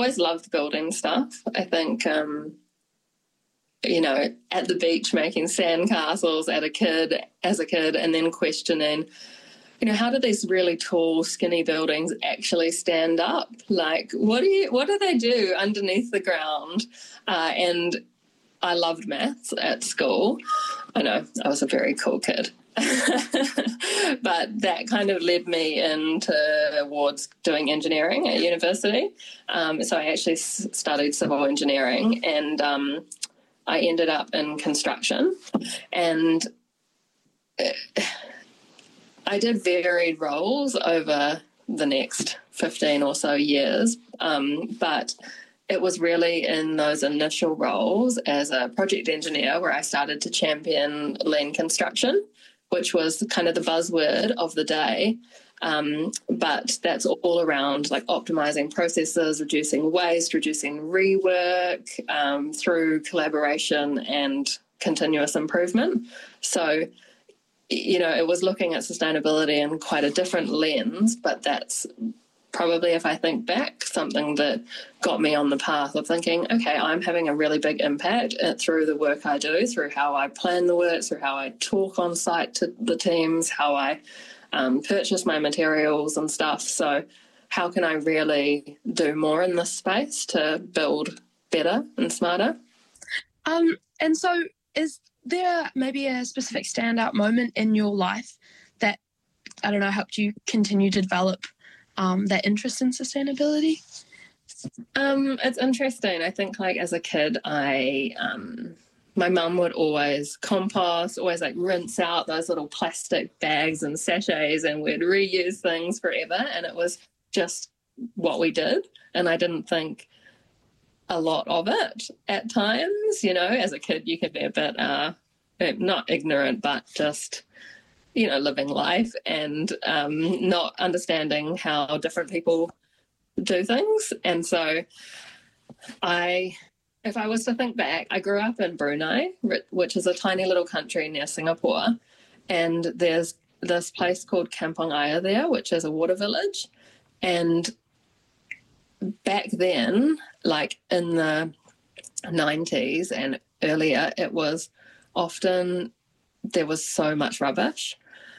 always loved building stuff. I think, at the beach making sandcastles as a kid, and then questioning, how do these really tall, skinny buildings actually stand up? Like, what do they do underneath the ground? And I loved maths at school. I know, I was a very cool kid. But that kind of led me towards doing engineering at university. So I actually studied civil engineering, and I ended up in construction. And I did varied roles over the next 15 or so years, but it was really in those initial roles as a project engineer where I started to champion lean construction, which was kind of the buzzword of the day. But that's all around like optimizing processes, reducing waste, reducing rework through collaboration and continuous improvement. So, it was looking at sustainability in quite a different lens, but that's probably, if I think back, something that got me on the path of thinking, okay, I'm having a really big impact through the work I do, through how I plan the work, through how I talk on site to the teams, how I purchase my materials and stuff. So how can I really do more in this space to build better and smarter? And so is there maybe a specific standout moment in your life that, I don't know, helped you continue to develop that interest in sustainability? It's interesting. I think like as a kid, my mum would always compost, always like rinse out those little plastic bags and sachets, and we'd reuse things forever. And it was just what we did. And I didn't think a lot of it at times. As a kid, you can be a bit not ignorant, but just living life and not understanding how different people do things. And so if I was to think back, I grew up in Brunei, which is a tiny little country near Singapore, and there's this place called Kampong Ayer there, which is a water village. And back then, like in the 90s and earlier, it was often there was so much rubbish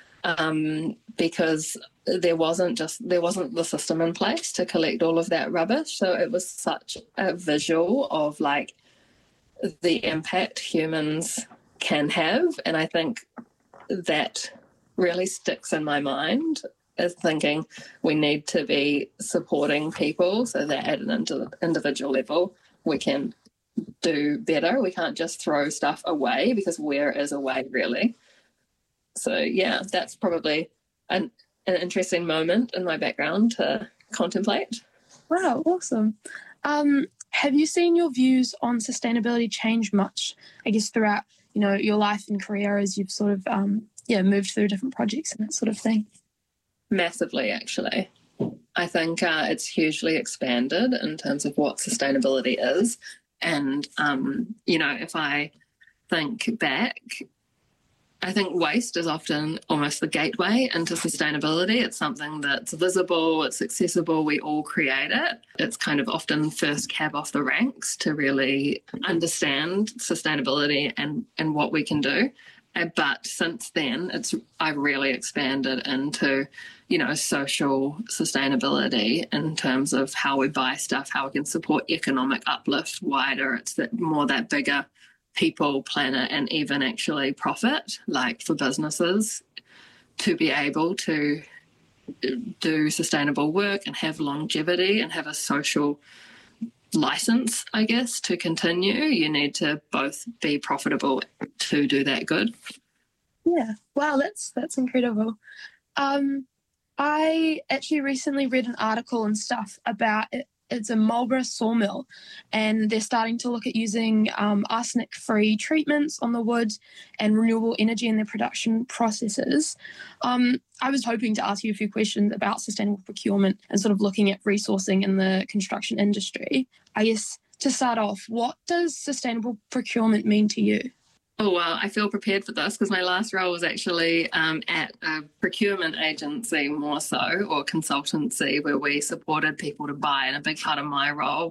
because there wasn't the system in place to collect all of that rubbish. So it was such a visual of like the impact humans can have. And I think that really sticks in my mind as thinking we need to be supporting people so that at an individual level we can do better. We can't just throw stuff away, because where is away really? So yeah, that's probably an interesting moment in my background to contemplate. Wow, awesome. Have you seen your views on sustainability change much, I guess, throughout, your life and career as you've sort of, moved through different projects and that sort of thing? Massively, actually. I think it's hugely expanded in terms of what sustainability is. And, if I think back, I think waste is often almost the gateway into sustainability. It's something that's visible, it's accessible, we all create it. It's kind of often first cab off the ranks to really understand sustainability and what we can do. But since then, I've really expanded into, social sustainability in terms of how we buy stuff, how we can support economic uplift wider. It's that bigger people, planet, and even actually profit, like for businesses to be able to do sustainable work and have longevity and have a social license, I guess, to continue. You need to both be profitable to do that good. Yeah. Wow, that's incredible. I actually recently read an article and stuff about it. It's a Marlborough sawmill, and they're starting to look at using arsenic-free treatments on the wood and renewable energy in their production processes. I was hoping to ask you a few questions about sustainable procurement and sort of looking at resourcing in the construction industry. I guess to start off, what does sustainable procurement mean to you? Oh, well, I feel prepared for this because my last role was actually at a procurement agency more so, or consultancy, where we supported people to buy. And a big part of my role